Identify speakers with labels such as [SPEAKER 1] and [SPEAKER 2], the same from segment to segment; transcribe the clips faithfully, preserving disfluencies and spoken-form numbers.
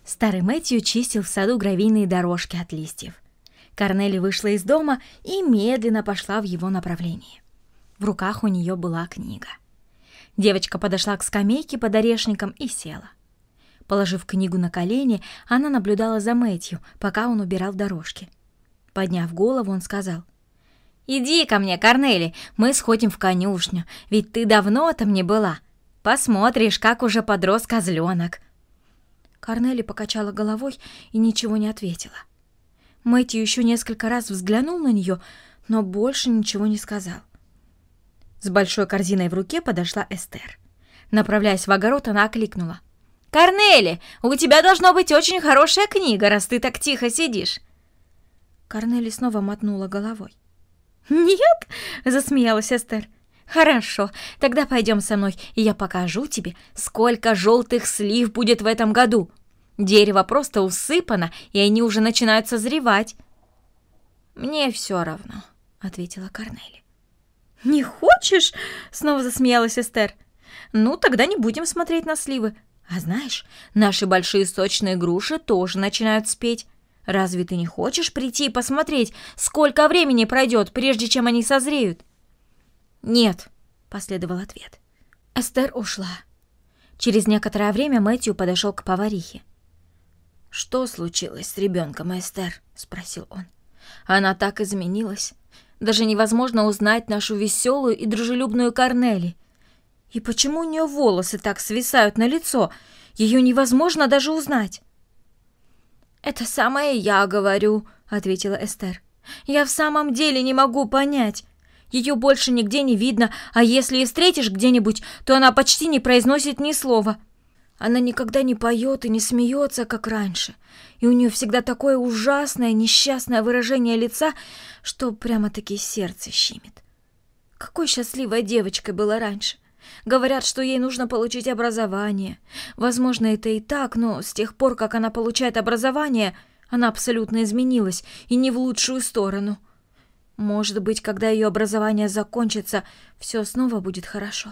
[SPEAKER 1] Старый Мэтью чистил в саду гравийные дорожки от листьев. Корнели вышла из дома и медленно пошла в его направлении. В руках у нее была книга. Девочка подошла к скамейке под орешником и села. Положив книгу на колени, она наблюдала за Мэтью, пока он убирал дорожки. Подняв голову, он сказал: «Иди ко мне, Корнели, мы сходим в конюшню, ведь ты давно там не была. Посмотришь, как уже подрос козленок». Корнели покачала головой и ничего не ответила. Мэтью еще несколько раз взглянул на нее, но больше ничего не сказал. С большой корзиной в руке подошла Эстер. Направляясь в огород, она окликнула: «Корнели, у тебя должно быть очень хорошая книга, раз ты так тихо сидишь». Корнели снова мотнула головой. «Нет?» — засмеялась Эстер. «Хорошо, тогда пойдем со мной, и я покажу тебе, сколько желтых слив будет в этом году. Дерево просто усыпано, и они уже начинают созревать». «Мне все равно», — ответила Корнели. «Не хочешь?» — снова засмеялась Эстер. «Ну, тогда не будем смотреть на сливы. А знаешь, наши большие сочные груши тоже начинают спеть. Разве ты не хочешь прийти и посмотреть, сколько времени пройдет, прежде чем они созреют?» «Нет», — последовал ответ. Эстер ушла. Через некоторое время Мэтью подошел к поварихе. «Что случилось с ребенком, Эстер?» — спросил он. «Она так изменилась. Даже невозможно узнать нашу веселую и дружелюбную Корнели. И почему у нее волосы так свисают на лицо? Ее невозможно даже узнать». «Это самое я говорю», — ответила Эстер. «Я в самом деле не могу понять. Ее больше нигде не видно, а если и встретишь где-нибудь, то она почти не произносит ни слова. Она никогда не поет и не смеется, как раньше, и у нее всегда такое ужасное, несчастное выражение лица, что прямо-таки сердце щемит. Какой счастливой девочкой была раньше. Говорят, что ей нужно получить образование. Возможно, это и так, но с тех пор, как она получает образование, она абсолютно изменилась, и не в лучшую сторону. Может быть, когда ее образование закончится, все снова будет хорошо».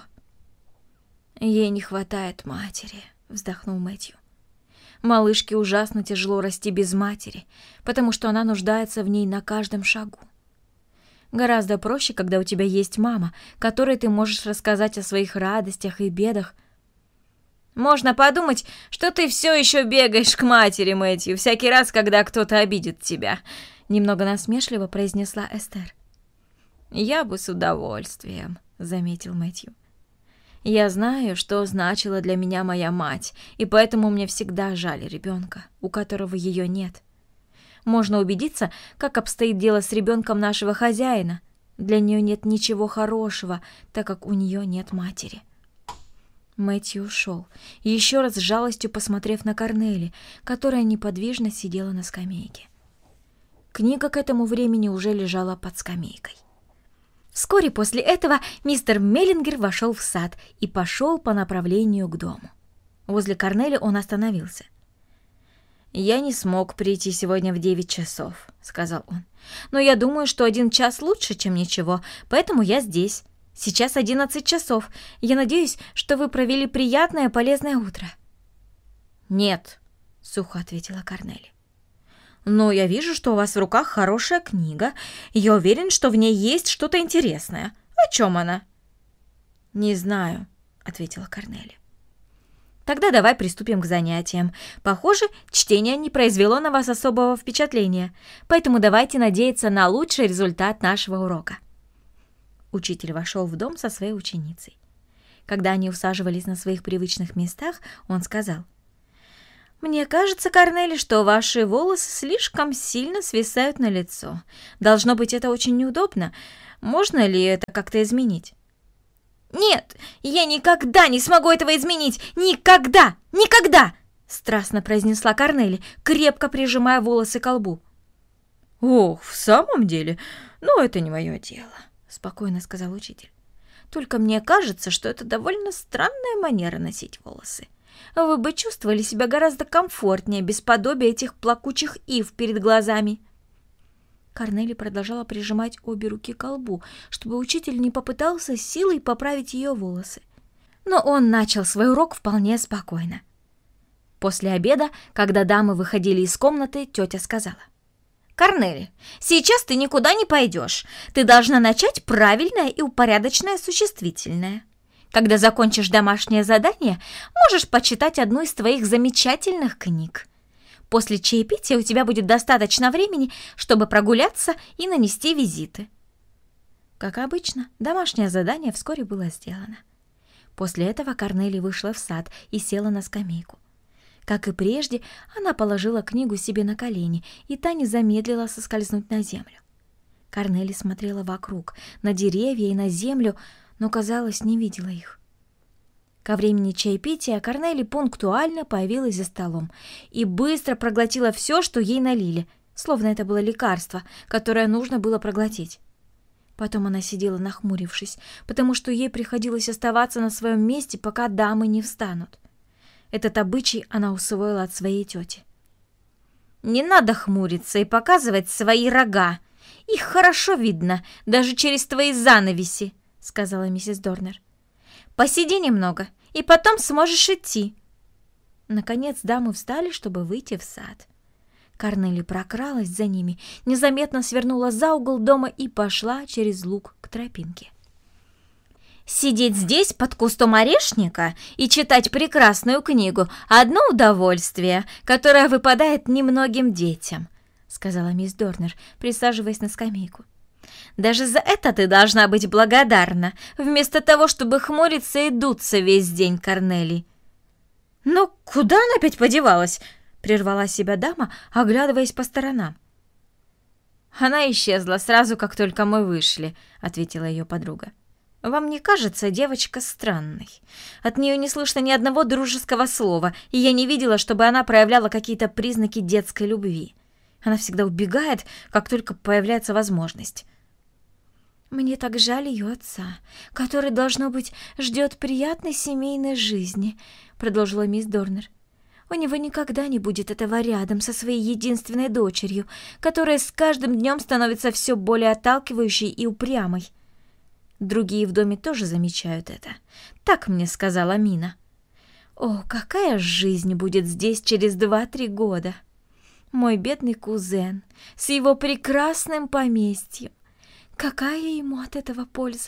[SPEAKER 1] «Ей не хватает матери», — вздохнул Мэтью. «Малышке ужасно тяжело расти без матери, потому что она нуждается в ней на каждом шагу. Гораздо проще, когда у тебя есть мама, которой ты можешь рассказать о своих радостях и бедах». «Можно подумать, что ты все еще бегаешь к матери, Мэтью, всякий раз, когда кто-то обидит тебя», — немного насмешливо произнесла Эстер. «Я бы с удовольствием», — заметил Мэтью. «Я знаю, что значила для меня моя мать, и поэтому мне всегда жаль ребенка, у которого ее нет. Можно убедиться, как обстоит дело с ребенком нашего хозяина. Для нее нет ничего хорошего, так как у нее нет матери». Мэтью ушел, еще раз с жалостью посмотрев на Корнели, которая неподвижно сидела на скамейке. Книга к этому времени уже лежала под скамейкой. Вскоре после этого мистер Меллингер вошел в сад и пошел по направлению к дому. Возле Корнели он остановился. «Я не смог прийти сегодня в девять часов», — сказал он. «Но я думаю, что один час лучше, чем ничего, поэтому я здесь. Сейчас одиннадцать часов. Я надеюсь, что вы провели приятное, полезное утро». «Нет», — сухо ответила Корнели. «Но я вижу, что у вас в руках хорошая книга, и я уверен, что в ней есть что-то интересное. О чем она?» «Не знаю», — ответила Корнели. «Тогда давай приступим к занятиям. Похоже, чтение не произвело на вас особого впечатления, поэтому давайте надеяться на лучший результат нашего урока». Учитель вошел в дом со своей ученицей. Когда они усаживались на своих привычных местах, он сказал: «Мне кажется, Корнели, что ваши волосы слишком сильно свисают на лицо. Должно быть, это очень неудобно. Можно ли это как-то изменить?» «Нет, я никогда не смогу этого изменить! Никогда! Никогда!» — страстно произнесла Корнели, крепко прижимая волосы к лбу. «Ох, в самом деле? Ну, это не мое дело», — спокойно сказал учитель. «Только мне кажется, что это довольно странная манера носить волосы. Вы бы чувствовали себя гораздо комфортнее без подобия этих плакучих ив перед глазами». Корнели продолжала прижимать обе руки к лбу, чтобы учитель не попытался силой поправить ее волосы. Но он начал свой урок вполне спокойно. После обеда, когда дамы выходили из комнаты, тетя сказала: «Корнели, сейчас ты никуда не пойдешь. Ты должна начать правильное и упорядоченное существительное. Когда закончишь домашнее задание, можешь почитать одну из твоих замечательных книг. После чаепития у тебя будет достаточно времени, чтобы прогуляться и нанести визиты». Как обычно, домашнее задание вскоре было сделано. После этого Корнели вышла в сад и села на скамейку. Как и прежде, она положила книгу себе на колени, и та не замедлила соскользнуть на землю. Корнели смотрела вокруг, на деревья и на землю, но, казалось, не видела их. Ко времени чаепития Корнели пунктуально появилась за столом и быстро проглотила все, что ей налили, словно это было лекарство, которое нужно было проглотить. Потом она сидела нахмурившись, потому что ей приходилось оставаться на своем месте, пока дамы не встанут. Этот обычай она усвоила от своей тети. «Не надо хмуриться и показывать свои рога. Их хорошо видно, даже через твои занавеси», — сказала миссис Дорнер. «Посиди немного, и потом сможешь идти». Наконец дамы встали, чтобы выйти в сад. Корнели прокралась за ними, незаметно свернула за угол дома и пошла через луг к тропинке. «Сидеть здесь под кустом орешника и читать прекрасную книгу — одно удовольствие, которое выпадает немногим детям», — сказала мисс Дорнер, присаживаясь на скамейку. «Даже за это ты должна быть благодарна, вместо того, чтобы хмуриться и дуться весь день, Корнели». «Но куда она опять подевалась?» — прервала себя дама, оглядываясь по сторонам. «Она исчезла сразу, как только мы вышли», — ответила ее подруга. «Вам не кажется девочка странной? От нее не слышно ни одного дружеского слова, и я не видела, чтобы она проявляла какие-то признаки детской любви. Она всегда убегает, как только появляется возможность». «Мне так жаль ее отца, который, должно быть, ждет приятной семейной жизни», — продолжила мисс Дорнер. «У него никогда не будет этого рядом со своей единственной дочерью, которая с каждым днем становится все более отталкивающей и упрямой. Другие в доме тоже замечают это. Так мне сказала Мина. О, какая жизнь будет здесь через два-три года! Мой бедный кузен с его прекрасным поместьем. Какая ему от этого польза?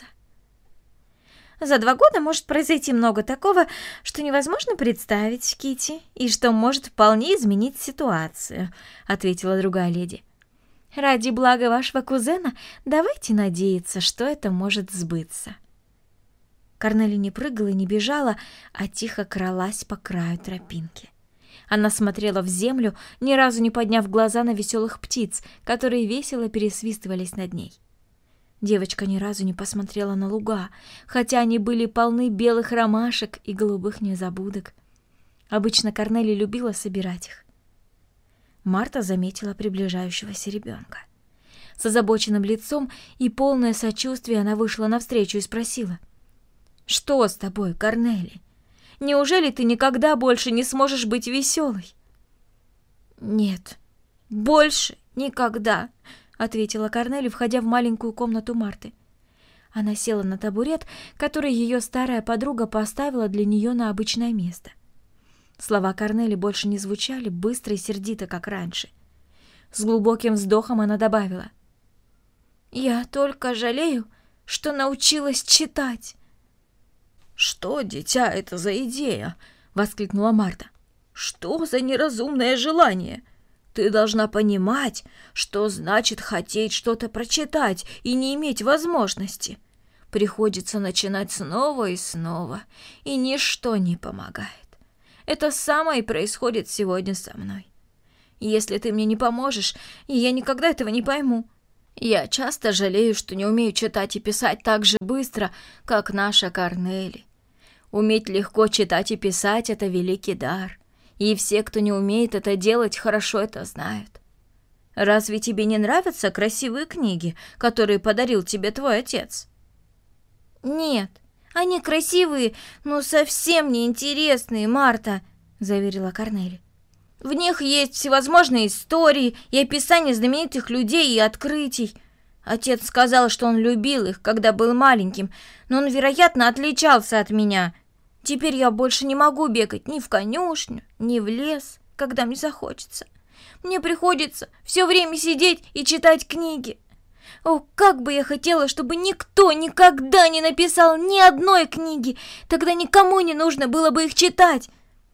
[SPEAKER 1] За два года может произойти много такого, что невозможно представить, Китти, и что может вполне изменить ситуацию», — ответила другая леди. «Ради блага вашего кузена давайте надеяться, что это может сбыться». Корнели не прыгала и не бежала, а тихо кралась по краю тропинки. Она смотрела в землю, ни разу не подняв глаза на веселых птиц, которые весело пересвистывались над ней. Девочка ни разу не посмотрела на луга, хотя они были полны белых ромашек и голубых незабудок. Обычно Корнели любила собирать их. Марта заметила приближающегося ребенка. С озабоченным лицом и полное сочувствие она вышла навстречу и спросила: «Что с тобой, Корнели? Неужели ты никогда больше не сможешь быть веселой?» «Нет, больше никогда», — ответила Корнели, входя в маленькую комнату Марты. Она села на табурет, который ее старая подруга поставила для нее на обычное место. Слова Корнели больше не звучали быстро и сердито, как раньше. С глубоким вздохом она добавила: «Я только жалею, что научилась читать». «Что, дитя, это за идея?» — воскликнула Марта. «Что за неразумное желание? Ты должна понимать, что значит хотеть что-то прочитать и не иметь возможности. Приходится начинать снова и снова, и ничто не помогает. Это самое и происходит сегодня со мной. Если ты мне не поможешь, я никогда этого не пойму. Я часто жалею, что не умею читать и писать так же быстро, как наша Корнели. Уметь легко читать и писать — это великий дар, и все, кто не умеет это делать, хорошо это знают. Разве тебе не нравятся красивые книги, которые подарил тебе твой отец?» «Нет, они красивые, но совсем неинтересные, Марта», — заверила Корнели. «В них есть всевозможные истории и описания знаменитых людей и открытий. Отец сказал, что он любил их, когда был маленьким, но он, вероятно, отличался от меня. Теперь я больше не могу бегать ни в конюшню, ни в лес, когда мне захочется. Мне приходится все время сидеть и читать книги. О, как бы я хотела, чтобы никто никогда не написал ни одной книги, тогда никому не нужно было бы их читать.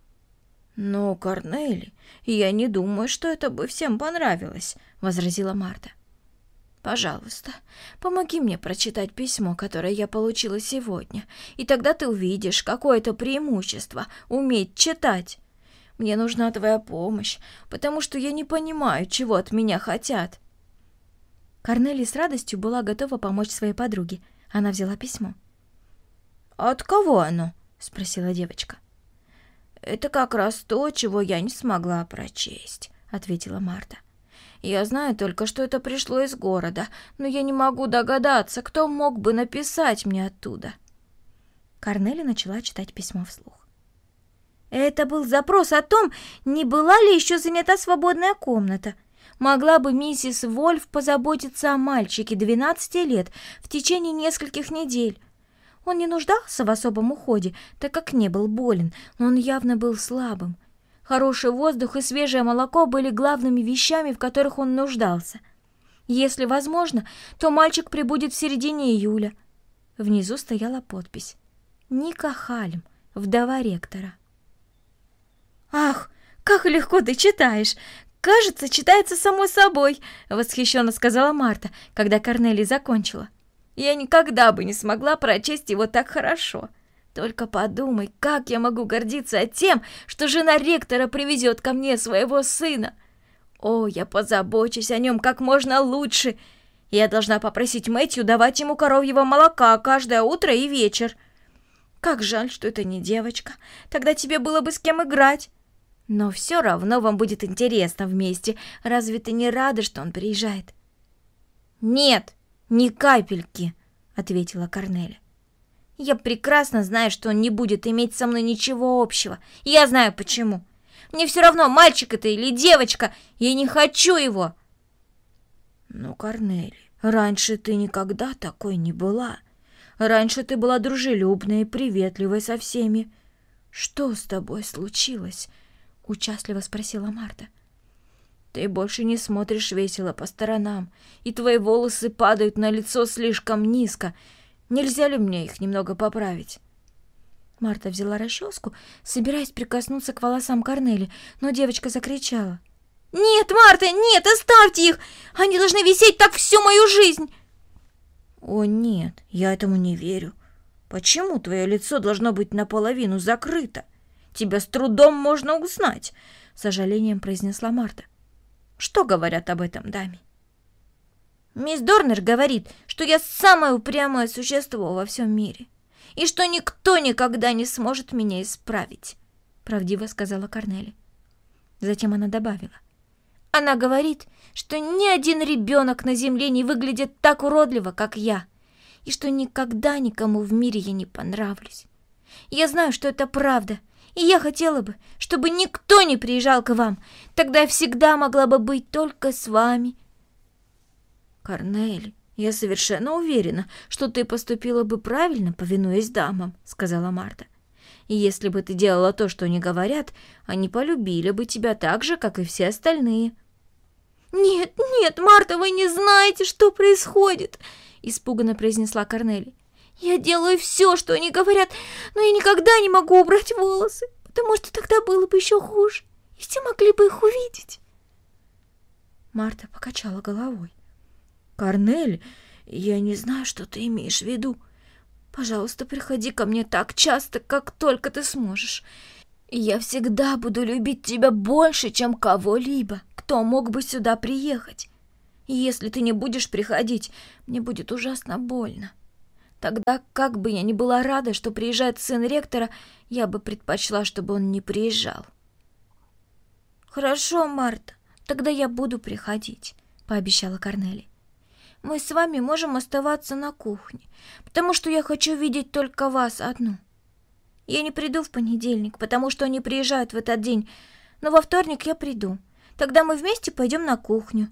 [SPEAKER 1] Но, Корнели, я не думаю, что это бы всем понравилось, возразила Марта. Пожалуйста, помоги мне прочитать письмо, которое я получила сегодня, и тогда ты увидишь, какое это преимущество уметь читать. Мне нужна твоя помощь, потому что я не понимаю, чего от меня хотят. Корнели с радостью была готова помочь своей подруге. Она взяла письмо. «От кого оно?» — спросила девочка. «Это как раз то, чего я не смогла прочесть», — ответила Марта. «Я знаю только, что это пришло из города, но я не могу догадаться, кто мог бы написать мне оттуда». Корнели начала читать письмо вслух. Это был запрос о том, не была ли еще занята свободная комната. Могла бы миссис Вольф позаботиться о мальчике двенадцати лет в течение нескольких недель. Он не нуждался в особом уходе, так как не был болен, но он явно был слабым. Хороший воздух и свежее молоко были главными вещами, в которых он нуждался. Если возможно, то мальчик прибудет в середине июля. Внизу стояла подпись: Ника Хальм, вдова ректора. «Ах, как легко ты читаешь! Кажется, читается само собой!» — восхищенно сказала Марта, когда Корнели закончила. «Я никогда бы не смогла прочесть его так хорошо. Только подумай, как я могу гордиться тем, что жена ректора привезет ко мне своего сына. О, я позабочусь о нем как можно лучше. Я должна попросить Мэтью давать ему коровьего молока каждое утро и вечер. Как жаль, что это не девочка. Тогда тебе было бы с кем играть. Но все равно вам будет интересно вместе. Разве ты не рада, что он приезжает?» «Нет, ни капельки», — ответила Корнели. «Я прекрасно знаю, что он не будет иметь со мной ничего общего. Я знаю почему. Мне все равно, мальчик это или девочка. Я не хочу его». «Ну, Корнели, раньше ты никогда такой не была. Раньше ты была дружелюбной и приветливой со всеми. Что с тобой случилось?» — участливо спросила Марта. «Ты больше не смотришь весело по сторонам, и твои волосы падают на лицо слишком низко. Нельзя ли мне их немного поправить?» Марта взяла расческу, собираясь прикоснуться к волосам Корнели, но девочка закричала. «Нет, Марта, нет, оставьте их! Они должны висеть так всю мою жизнь!» «О, нет, я этому не верю. Почему твое лицо должно быть наполовину закрыто? Тебя с трудом можно узнать», — с сожалением произнесла Марта. «Что говорят об этом даме?» «Мисс Дорнер говорит, что я самое упрямое существо во всем мире, и что никто никогда не сможет меня исправить», — правдиво сказала Корнели. Затем она добавила. «Она говорит, что ни один ребенок на земле не выглядит так уродливо, как я, и что никогда никому в мире я не понравлюсь. Я знаю, что это правда, и я хотела бы, чтобы никто не приезжал к вам. Тогда я всегда могла бы быть только с вами». «Корнели, я совершенно уверена, что ты поступила бы правильно, повинуясь дамам», — сказала Марта. «И если бы ты делала то, что они говорят, они полюбили бы тебя так же, как и все остальные». «Нет, нет, Марта, вы не знаете, что происходит», — испуганно произнесла Корнели. «Я делаю все, что они говорят, но я никогда не могу убрать волосы, потому что тогда было бы еще хуже, и все могли бы их увидеть». Марта покачала головой. «Корнели, я не знаю, что ты имеешь в виду. Пожалуйста, приходи ко мне так часто, как только ты сможешь. И я всегда буду любить тебя больше, чем кого-либо, кто мог бы сюда приехать. И если ты не будешь приходить, мне будет ужасно больно. Тогда, как бы я ни была рада, что приезжает сын ректора, я бы предпочла, чтобы он не приезжал». «Хорошо, Марта, тогда я буду приходить», — пообещала Корнели. «Мы с вами можем оставаться на кухне, потому что я хочу видеть только вас одну. Я не приду в понедельник, потому что они приезжают в этот день, но во вторник я приду. Тогда мы вместе пойдем на кухню».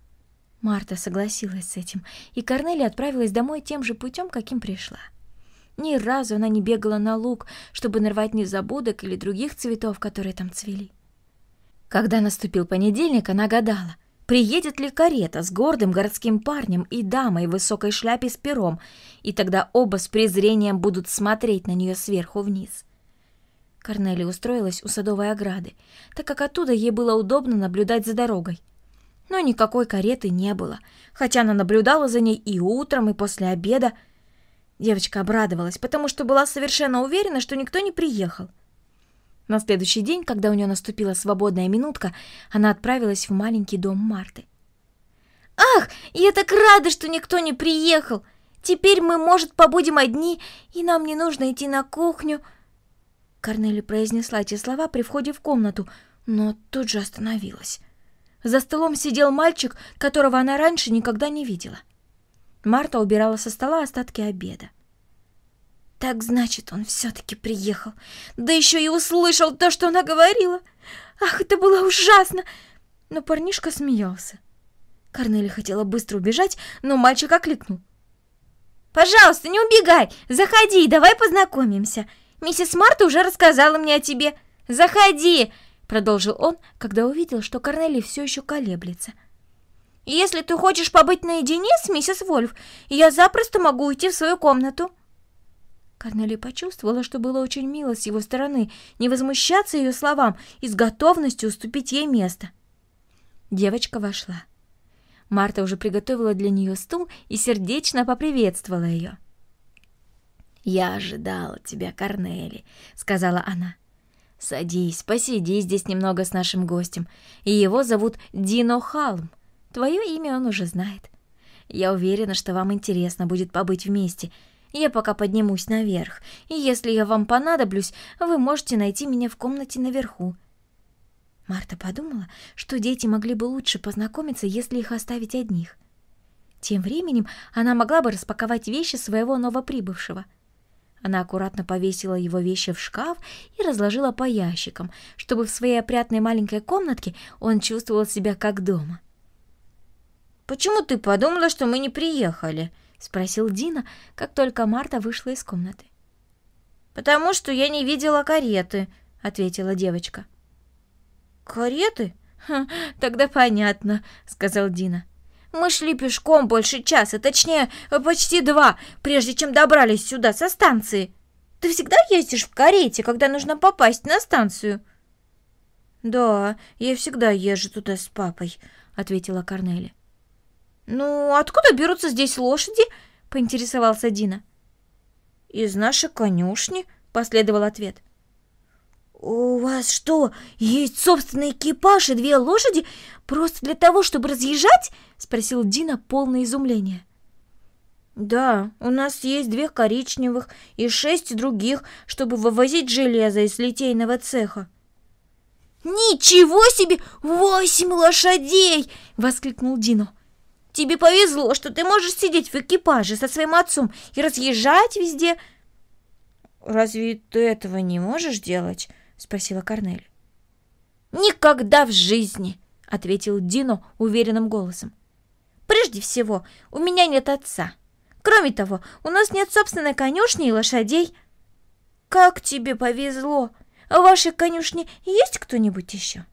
[SPEAKER 1] Марта согласилась с этим, и Корнели отправилась домой тем же путем, каким пришла. Ни разу она не бегала на луг, чтобы нарвать незабудок или других цветов, которые там цвели. Когда наступил понедельник, она гадала, приедет ли карета с гордым городским парнем и дамой в высокой шляпе с пером, и тогда оба с презрением будут смотреть на нее сверху вниз. Корнели устроилась у садовой ограды, так как оттуда ей было удобно наблюдать за дорогой. Но никакой кареты не было, хотя она наблюдала за ней и утром, и после обеда. Девочка обрадовалась, потому что была совершенно уверена, что никто не приехал. На следующий день, когда у нее наступила свободная минутка, она отправилась в маленький дом Марты. «Ах, я так рада, что никто не приехал! Теперь мы, может, побудем одни, и нам не нужно идти на кухню!» Корнели произнесла эти слова при входе в комнату, но тут же остановилась. За столом сидел мальчик, которого она раньше никогда не видела. Марта убирала со стола остатки обеда. Так значит, он все-таки приехал. Да еще и услышал то, что она говорила. Ах, это было ужасно! Но парнишка смеялся. Корнели хотела быстро убежать, но мальчик окликнул. «Пожалуйста, не убегай! Заходи, давай познакомимся. Миссис Марта уже рассказала мне о тебе. Заходи!» Продолжил он, когда увидел, что Корнели все еще колеблется. «Если ты хочешь побыть наедине с миссис Вольф, я запросто могу уйти в свою комнату». Корнели почувствовала, что было очень мило с его стороны не возмущаться ее словам и с готовностью уступить ей место. Девочка вошла. Марта уже приготовила для нее стул и сердечно поприветствовала ее. «Я ожидала тебя, Корнели», — сказала она. «Садись, посиди здесь немного с нашим гостем. И его зовут Дино Халм. Твое имя он уже знает. Я уверена, что вам интересно будет побыть вместе. Я пока поднимусь наверх, и если я вам понадоблюсь, вы можете найти меня в комнате наверху». Марта подумала, что дети могли бы лучше познакомиться, если их оставить одних. Тем временем она могла бы распаковать вещи своего новоприбывшего. Она аккуратно повесила его вещи в шкаф и разложила по ящикам, чтобы в своей опрятной маленькой комнатке он чувствовал себя как дома. «Почему ты подумала, что мы не приехали?» — спросил Дина, как только Марта вышла из комнаты. «Потому что я не видела кареты», — ответила девочка. «Кареты? Ха, тогда понятно», — сказал Дина. «Мы шли пешком больше часа, точнее, почти два, прежде чем добрались сюда со станции. Ты всегда ездишь в карете, когда нужно попасть на станцию?» «Да, я всегда езжу туда с папой», — ответила Корнели. «Ну, откуда берутся здесь лошади?» — поинтересовался Дина. «Из нашей конюшни», — последовал ответ. «У вас что, есть собственный экипаж и две лошади просто для того, чтобы разъезжать?» — спросил Дина, полное изумления. «Да, у нас есть две коричневых и шесть других, чтобы вывозить железо из литейного цеха». «Ничего себе! Восемь лошадей!» — воскликнул Дино. «Тебе повезло, что ты можешь сидеть в экипаже со своим отцом и разъезжать везде». «Разве ты этого не можешь делать?» — спросила Корнели. «Никогда в жизни!» — ответил Дино уверенным голосом. «Прежде всего, у меня нет отца. Кроме того, у нас нет собственной конюшни и лошадей». «Как тебе повезло! В вашей конюшне есть кто-нибудь еще?»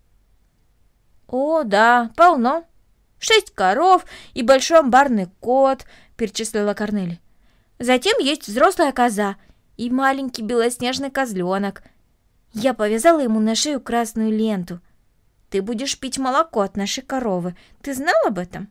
[SPEAKER 1] «О, да, полно. Шесть коров и большой амбарный кот», — перечислила Корнели. «Затем есть взрослая коза и маленький белоснежный козленок. Я повязала ему на шею красную ленту. Ты будешь пить молоко от нашей коровы. Ты знал об этом?»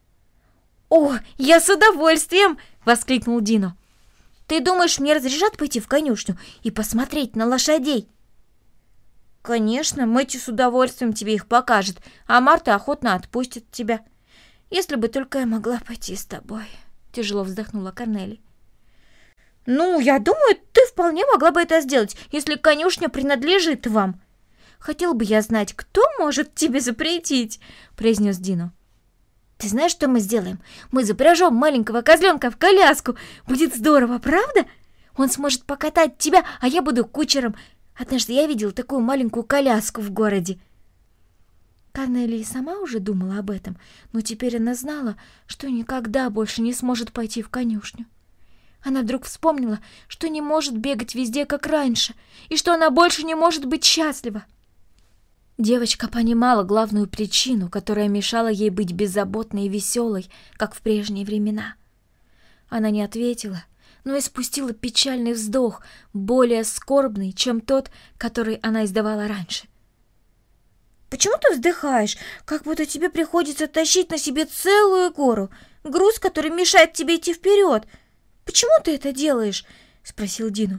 [SPEAKER 1] «О, я с удовольствием!» — воскликнул Дино. «Ты думаешь, мне разрешат пойти в конюшню и посмотреть на лошадей?» «Конечно, Мэтью с удовольствием тебе их покажет, а Марта охотно отпустит тебя. Если бы только я могла пойти с тобой», — тяжело вздохнула Корнели. «Ну, я думаю, ты вполне могла бы это сделать, если конюшня принадлежит вам. Хотел бы я знать, кто может тебе запретить», — произнес Дино. «Ты знаешь, что мы сделаем? Мы запряжем маленького козленка в коляску. Будет здорово, правда? Он сможет покатать тебя, а я буду кучером. Однажды я видел такую маленькую коляску в городе». Корнели и сама уже думала об этом, но теперь она знала, что никогда больше не сможет пойти в конюшню. Она вдруг вспомнила, что не может бегать везде, как раньше, и что она больше не может быть счастлива. Девочка понимала главную причину, которая мешала ей быть беззаботной и веселой, как в прежние времена. Она не ответила, но испустила печальный вздох, более скорбный, чем тот, который она издавала раньше. «Почему ты вздыхаешь, как будто тебе приходится тащить на себе целую гору, груз, который мешает тебе идти вперед? Почему ты это делаешь?» — спросил Дино.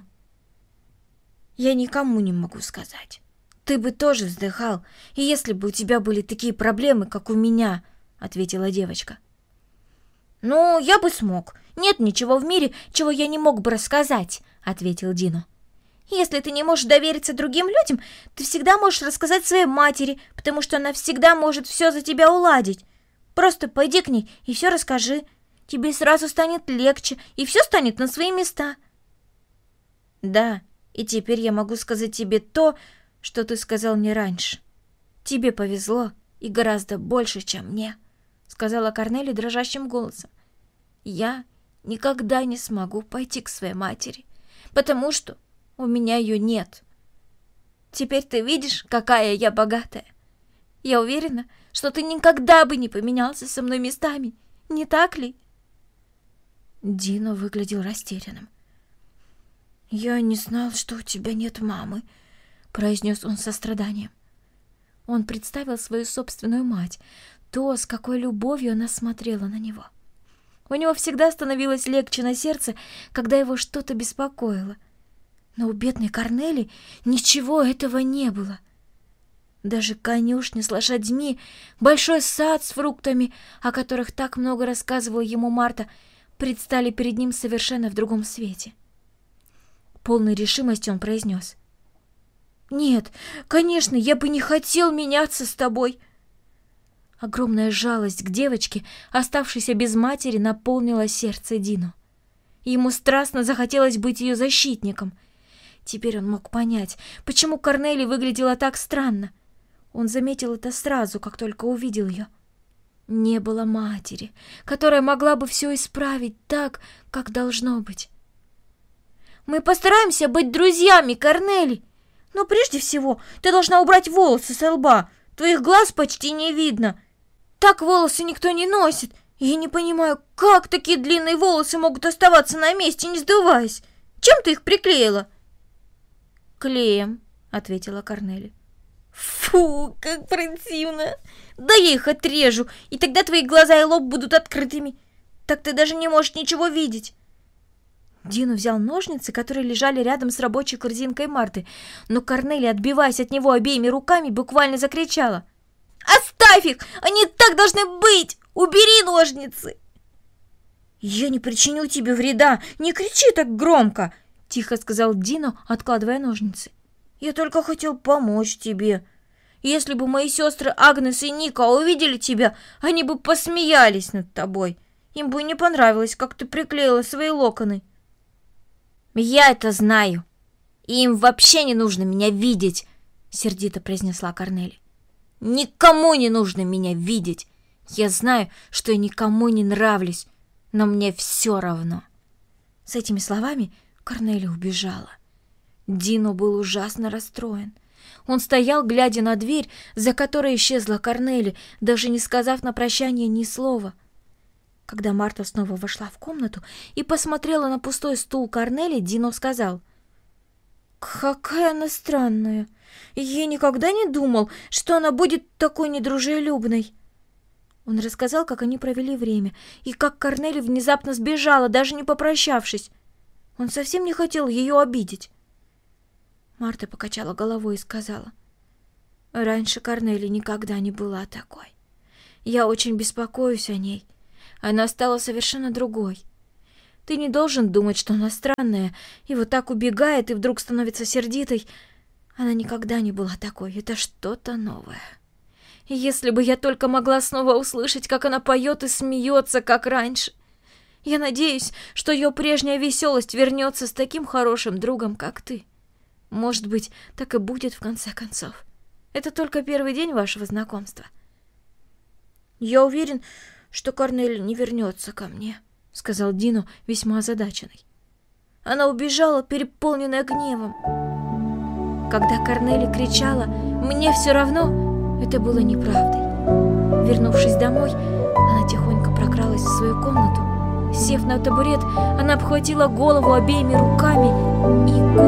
[SPEAKER 1] «Я никому не могу сказать. Ты бы тоже вздыхал, и если бы у тебя были такие проблемы, как у меня», — ответила девочка. «Ну, я бы смог. Нет ничего в мире, чего я не мог бы рассказать», — ответил Дино. «Если ты не можешь довериться другим людям, ты всегда можешь рассказать своей матери, потому что она всегда может все за тебя уладить. Просто пойди к ней и все расскажи. Тебе сразу станет легче, и все станет на свои места». «Да, и теперь я могу сказать тебе то, что ты сказал мне раньше. Тебе повезло, и гораздо больше, чем мне», — сказала Корнели дрожащим голосом. «Я никогда не смогу пойти к своей матери, потому что у меня ее нет. Теперь ты видишь, какая я богатая. Я уверена, что ты никогда бы не поменялся со мной местами, не так ли?» Дино выглядел растерянным. «Я не знал, что у тебя нет мамы», — произнес он со страданием. Он представил свою собственную мать, то, с какой любовью она смотрела на него. У него всегда становилось легче на сердце, когда его что-то беспокоило. Но у бедной Корнели ничего этого не было. Даже конюшня с лошадьми, большой сад с фруктами, о которых так много рассказывала ему Марта, предстали перед ним совершенно в другом свете. Полной решимостью он произнес: «Нет, конечно, я бы не хотел меняться с тобой». Огромная жалость к девочке, оставшейся без матери, наполнила сердце Дино. Ему страстно захотелось быть ее защитником. Теперь он мог понять, почему Корнели выглядела так странно. Он заметил это сразу, как только увидел ее. Не было матери, которая могла бы все исправить так, как должно быть. «Мы постараемся быть друзьями, Корнели. Но прежде всего ты должна убрать волосы со лба. Твоих глаз почти не видно. Так волосы никто не носит. И я не понимаю, как такие длинные волосы могут оставаться на месте, не сдуваясь. Чем ты их приклеила?» «Клеем», — ответила Корнели. «Фу, как противно! Да я их отрежу, и тогда твои глаза и лоб будут открытыми. Так ты даже не можешь ничего видеть». Дино взял ножницы, которые лежали рядом с рабочей корзинкой Марты, но Корнели, отбиваясь от него обеими руками, буквально закричала: «Оставь их! Они так должны быть! Убери ножницы!» «Я не причиню тебе вреда! Не кричи так громко!» — тихо сказал Дино, откладывая ножницы. «Я только хотел помочь тебе. Если бы мои сестры Агнес и Ника увидели тебя, они бы посмеялись над тобой. Им бы не понравилось, как ты приклеила свои локоны». «Я это знаю, и им вообще не нужно меня видеть», — сердито произнесла Корнели. «Никому не нужно меня видеть. Я знаю, что я никому не нравлюсь, но мне все равно». С этими словами Корнели убежала. Дино был ужасно расстроен. Он стоял, глядя на дверь, за которой исчезла Корнели, даже не сказав на прощание ни слова. Когда Марта снова вошла в комнату и посмотрела на пустой стул Корнели, Дино сказал: «Какая она странная! Я никогда не думал, что она будет такой недружелюбной». Он рассказал, как они провели время, и как Корнели внезапно сбежала, даже не попрощавшись. Он совсем не хотел ее обидеть. Марта покачала головой и сказала: «Раньше Корнели никогда не была такой. Я очень беспокоюсь о ней. Она стала совершенно другой. Ты не должен думать, что она странная, и вот так убегает, и вдруг становится сердитой. Она никогда не была такой, это что-то новое. И если бы я только могла снова услышать, как она поет и смеется, как раньше. Я надеюсь, что ее прежняя веселость вернется с таким хорошим другом, как ты. Может быть, так и будет в конце концов. Это только первый день вашего знакомства». «Я уверен, что Корнели не вернется ко мне», — сказал Дино, весьма озадаченный. она убежала, переполненная гневом. Когда Корнели кричала «мне все равно», это было неправдой. Вернувшись домой, она тихонько прокралась в свою комнату. Сев на табурет, она обхватила голову обеими руками и